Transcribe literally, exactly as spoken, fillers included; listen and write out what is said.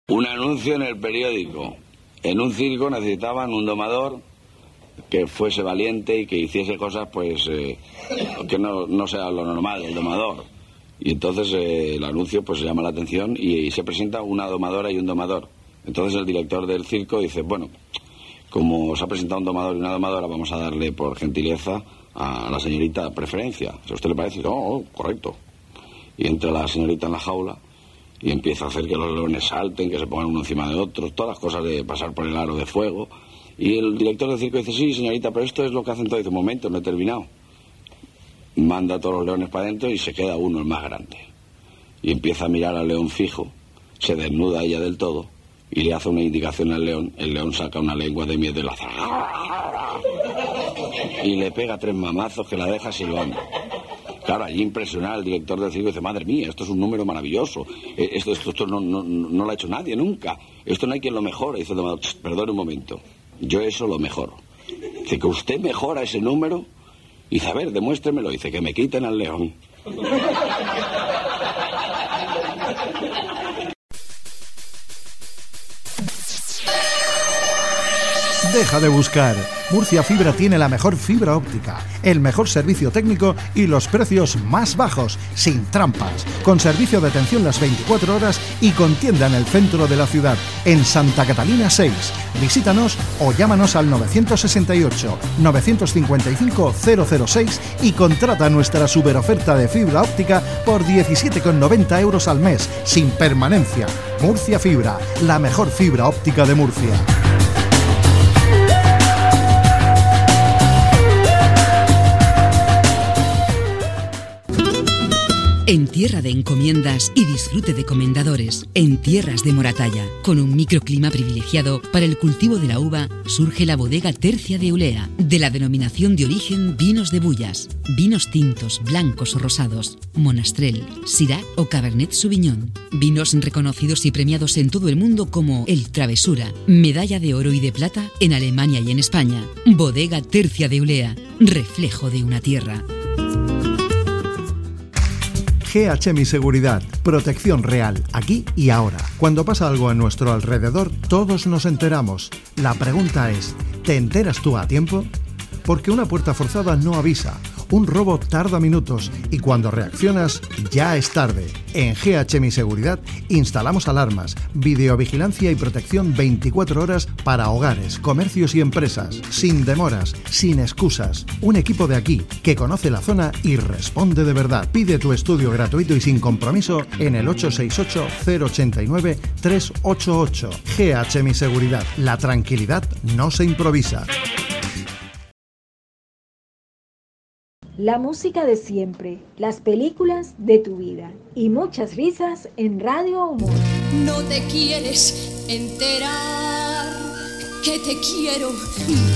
Un anuncio en el periódico. En un circo necesitaban un domador que fuese valiente y que hiciese cosas, pues, eh, que no, no sea lo normal, el domador. Y entonces eh, el anuncio, pues, llama la atención y, y se presenta una domadora y un domador. Entonces el director del circo dice, bueno, como se ha presentado un domador y una domadora, vamos a darle por gentileza a la señorita preferencia. ¿A usted le parece? No, oh, correcto. Y entra la señorita en la jaula y empieza a hacer que los leones salten, que se pongan uno encima de otros, todas las cosas de pasar por el aro de fuego. Y el director del circo dice, sí, señorita, pero esto es lo que hacen todos. Dice, un momento, no he terminado. Manda a todos los leones para adentro y se queda uno, el más grande. Y empieza a mirar al león fijo, se desnuda ella del todo y le hace una indicación al león. El león saca una lengua de miedo y la hace... y le pega tres mamazos que la deja silbando. Claro, allí impresionado el director del circo dice, madre mía, esto es un número maravilloso. Esto, esto, esto no, no, no lo ha hecho nadie nunca. Esto no hay quien lo mejore. Dice el domador, perdón un momento, yo eso lo mejoro. Dice, que usted mejora ese número. Dice, a ver, demuéstremelo. Dice, que me quiten al león. Deja de buscar. Murcia Fibra tiene la mejor fibra óptica, el mejor servicio técnico y los precios más bajos, sin trampas, con servicio de atención las veinticuatro horas y con tienda en el centro de la ciudad, en Santa Catalina seis. Visítanos o llámanos al nueve seis ocho, nueve cinco cinco, cero cero seis y contrata nuestra superoferta de fibra óptica por diecisiete con noventa euros al mes, sin permanencia. Murcia Fibra, la mejor fibra óptica de Murcia. En tierra de encomiendas y disfrute de comendadores, en tierras de Moratalla, con un microclima privilegiado para el cultivo de la uva, surge la bodega Tercia de Eulea, de la denominación de origen Vinos de Bullas, vinos tintos, blancos o rosados, Monastrell, Syrah o Cabernet Sauvignon, vinos reconocidos y premiados en todo el mundo como el Travesura, medalla de oro y de plata en Alemania y en España. Bodega Tercia de Eulea, reflejo de una tierra. G H M I Seguridad, protección real, aquí y ahora. Cuando pasa algo a nuestro alrededor, todos nos enteramos. La pregunta es, ¿te enteras tú a tiempo? Porque una puerta forzada no avisa, un robo tarda minutos y cuando reaccionas ya es tarde. En G H M I Seguridad instalamos alarmas, videovigilancia y protección veinticuatro horas para hogares, comercios y empresas, sin demoras, sin excusas. Un equipo de aquí que conoce la zona y responde de verdad. Pide tu estudio gratuito y sin compromiso en el ocho seis ocho, cero ocho nueve, tres ocho ocho. G H M I Seguridad, la tranquilidad no se improvisa. La música de siempre, las películas de tu vida y muchas risas en Radio Humor. No te quieres enterar que te quiero